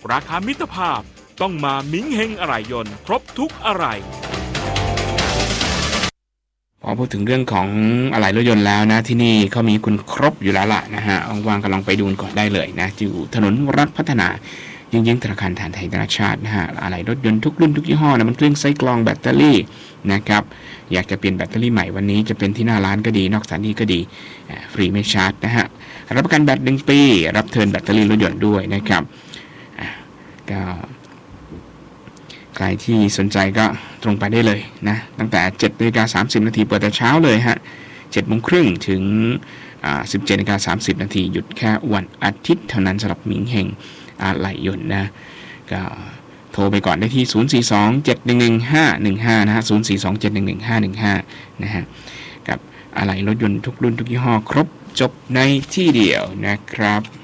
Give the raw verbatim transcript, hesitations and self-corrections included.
ราคามิตรภาพต้องมามิ้งเฮงอะไหล่ยนต์ครบทุกอะไหล่พอพูดถึงเรื่องของอะไหล่รถยนต์แล้วนะที่นี่เขามีคุณครบอยู่แล้วล่ะนะฮะว่างๆก็ลองไปดูก่อนได้เลยนะอยู่ถนนรัฐพัฒนายิ่งๆธนาคารฐานไทยธนาชาตินะฮะอะไหล่รถยนต์ทุกรุ่นทุกยี่ห้อนะมันเครื่องไส้กรองแบตเตอรี่นะครับอยากจะเปลี่ยนแบตเตอรี่ใหม่วันนี้จะเป็นที่หน้าร้านก็ดีนอกสถานที่ก็ดีฟรีไม่ชาร์จนะฮะรับประกันแบตหนึ่งปีรับเทิร์นแบตเตอรี่รถยนต์ด้วยนะครับก็ใครที่สนใจก็ตรงไปได้เลยนะตั้งแต่ เจ็ดนาฬิกาสามสิบนาทีเปิดแต่เช้าเลยฮะ เจ็ดโมงครึ่งถึงอ่า สิบเจ็ดนาฬิกาสามสิบนาทีหยุดแค่วันอาทิตย์เท่านั้นสำหรับมิงเฮงอะไหล่ยนต์นะก็โทรไปก่อนได้ที่ศูนย์ สี่ สอง เจ็ด หนึ่ง หนึ่ง ห้า หนึ่ง ห้านะฮะศูนย์ สี่ สอง เจ็ด หนึ่ง หนึ่ง ห้า หนึ่ง ห้านะฮะกับอะไหล่รถยนต์ทุกรุ่นทุกยี่ห้อครบจบในที่เดียวนะครับ